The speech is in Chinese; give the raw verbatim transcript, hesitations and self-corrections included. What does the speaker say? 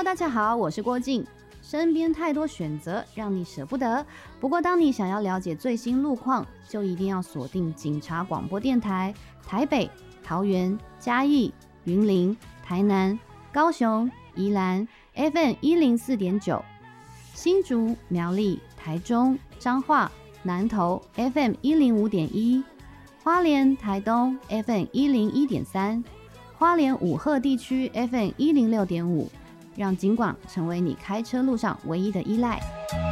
大家好，我是郭静。身边太多选择，让你舍不得。不过，当你想要了解最新路况，就一定要锁定警察广播电台，台北、桃园、嘉义、云林、台南、高雄、宜兰 F M 一零四点九，新竹、苗栗、台中、彰化、南投 F M 一零五点一，花莲、台东 F M 一零一点三，花莲五鹤地区 F M 一零六点五。让警广成为你开车路上唯一的依赖。